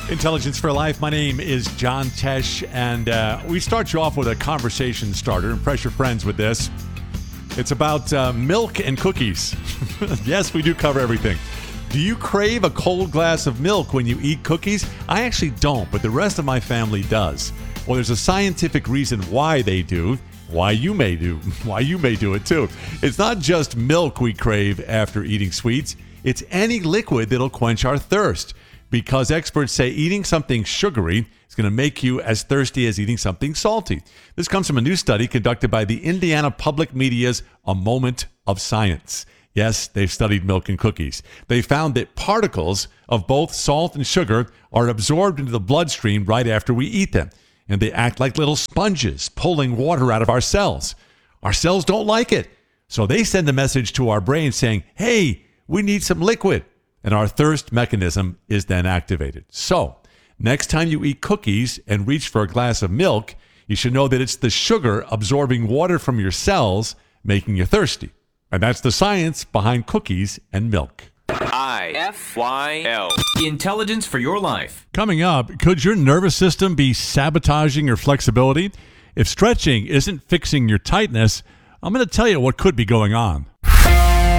Intelligence for Life. My name is John Tesh, and we start you off with a conversation starter. Impress your friends with this. It's about milk and cookies. Yes, we do cover everything. Do you crave a cold glass of milk when you eat cookies? I actually don't, but the rest of my family does. Well, there's a scientific reason why they do. Why you may do it too. It's not just milk we crave after eating sweets. It's any liquid that'll quench our thirst. Because experts say eating something sugary is going to make you as thirsty as eating something salty. This comes from a new study conducted by the Indiana Public Media's A Moment of Science. Yes, they've studied milk and cookies. They found that particles of both salt and sugar are absorbed into the bloodstream right after we eat them. And they act like little sponges, pulling water out of our cells. Our cells don't like it. So they send a message to our brain saying, hey, we need some liquid. And our thirst mechanism is then activated. So, next time you eat cookies and reach for a glass of milk, you should know that it's the sugar absorbing water from your cells making you thirsty. And that's the science behind cookies and milk. IFYL. Intelligence for your life. Coming up, could your nervous system be sabotaging your flexibility? If stretching isn't fixing your tightness, I'm going to tell you what could be going on.